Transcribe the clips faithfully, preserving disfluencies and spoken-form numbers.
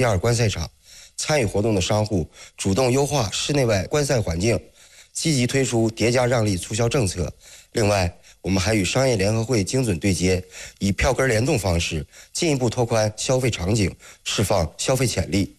第二观赛场，参与活动的商户主动优化室内外观赛环境，积极推出叠加让利促销政策。另外，我们还与商业联合会精准对接，以票根联动方式进一步拓宽消费场景，释放消费潜力。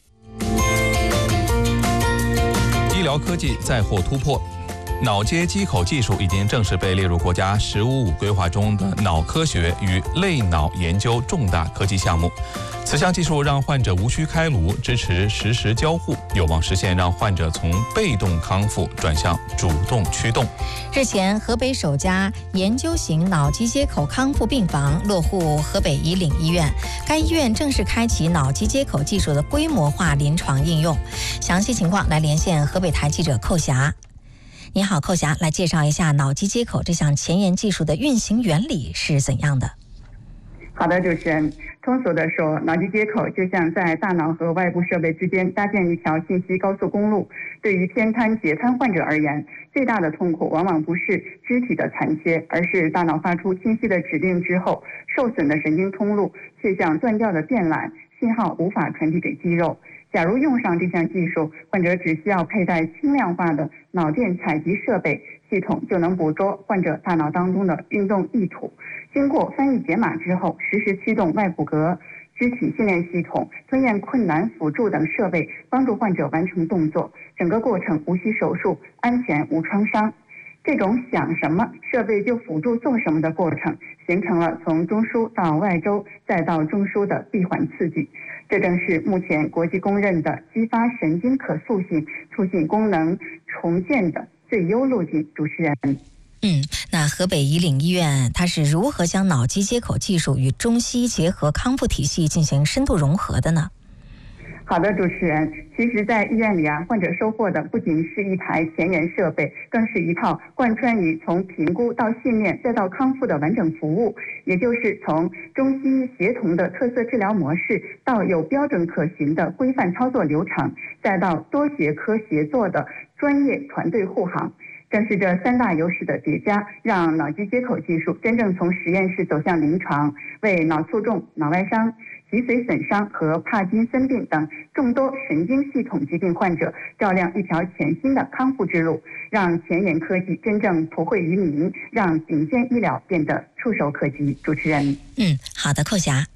医疗科技再获突破，脑接接口技术已经正式被列入国家“十五五”规划中的脑科学与类脑研究重大科技项目。此项技术让患者无需开颅，支持实时交互，有望实现让患者从被动康复转向主动驱动。 日前，河北首家研究型脑机接口康复病房落户河北夷岭医院，该医院正式开启脑机接口技术的规模化临床应用。详细情况来连线河北台记者寇霞。你好，寇霞，来介绍一下脑机接口这项前沿技术的运行原理是怎样的？ 好的，主持人。通俗地说，脑机接口就像在大脑和外部设备之间搭建一条信息高速公路。对于偏瘫、截瘫患者而言，最大的痛苦往往不是肢体的残缺，而是大脑发出清晰的指令之后，受损的神经通路却像断掉的电缆，信号无法传递给肌肉。假如用上这项技术，患者只需要佩戴轻量化的脑电采集设备，系统就能捕捉患者大脑当中的运动意图，经过翻译解码之后，实时驱动外骨骼、肢体训练系统、吞咽困难辅助等设备，帮助患者完成动作。整个过程无需手术，安全无创伤。这种想什么设备就辅助做什么的过程，形成了从中枢到外周再到中枢的闭环刺激。这正是目前国际公认的激发神经可塑性、促进功能重建的最优路径。主持人。 嗯，那河北夷岭医院它是如何将脑机接口技术与中西结合康复体系进行深度融合的呢？ 好的，主持人。其实在医院里啊，患者收获的不仅是一台前沿设备，更是一套贯穿于从评估到训练再到康复的完整服务，也就是从中西医协同的特色治疗模式，到有标准可循的规范操作流程，再到多学科协作的专业团队护航。正是这三大优势的叠加，让脑机接口技术真正从实验室走向临床，为脑卒中、脑外伤、脊髓损伤和帕金森病等众多神经系统疾病患者照亮一条全新的康复之路，让前沿科技真正普惠于民，让顶尖医疗变得触手可及。主持人。 嗯，好的，寇霞。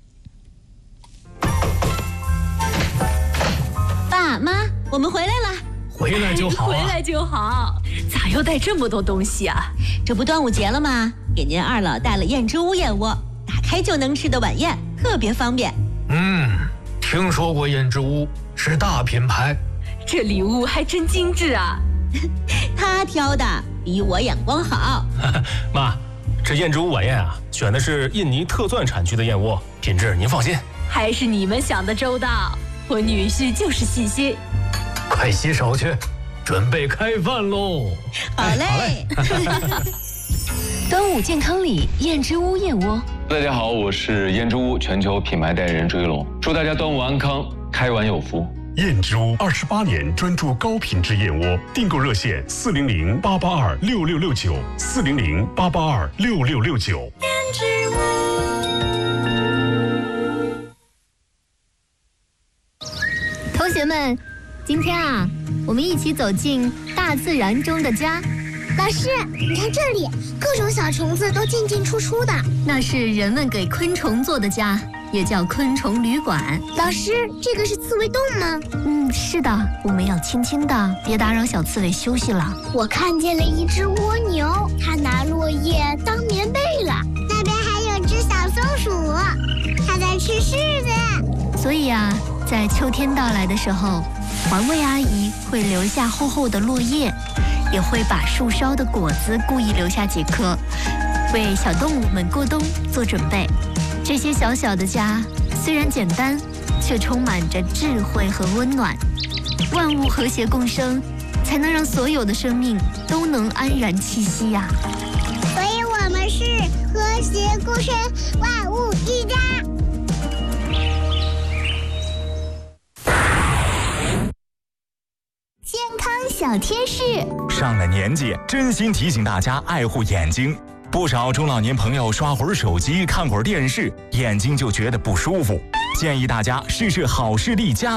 爸妈，我们回来了。 回来就好、啊、 回来就好。咋又带这么多东西啊？这不端午节了吗？给您二老带了燕之屋燕窝，打开就能吃的晚宴，特别方便。 嗯，听说过燕之屋，是大品牌。 这礼物还真精致啊。他挑的比我眼光好。 妈，这燕之屋晚宴啊，选的是印尼特钻产区的燕窝，品质您放心。 还是你们想的周到，我女婿就是细心。 快洗手去，准备开饭喽！ 好嘞。 端午健康礼，燕之屋燕窝。 大家好，我是燕之屋全球品牌代言人追龙，祝大家端午安康，开碗有福。 燕之屋二十八年专注高品质燕窝，订购热线四零零八八二六六六九四零零八八二六六六九。 燕之屋。同学们，今天啊，我们一起走进大自然中的家。 老师，你看这里，各种小虫子都进进出出的。 那是人们给昆虫做的家，也叫昆虫旅馆。 老师，这个是刺猬洞吗？ 嗯，是的，我们要轻轻的，别打扰小刺猬休息了。 我看见了一只蜗牛，它拿落叶当棉被了。那边还有只小松鼠，它在吃柿子。 所以啊，在秋天到来的时候，环卫阿姨会留下厚厚的落叶，也会把树梢的果子故意留下几颗，为小动物们过冬做准备。这些小小的家虽然简单，却充满着智慧和温暖。万物和谐共生，才能让所有的生命都能安然栖息呀、 啊。所以我们是和谐共生，万物一家。 健康小贴士， 上了年纪，真心提醒大家爱护眼睛。不少中老年朋友刷会儿手机、看会儿电视，眼睛就觉得不舒服。建议大家试试好视力佳。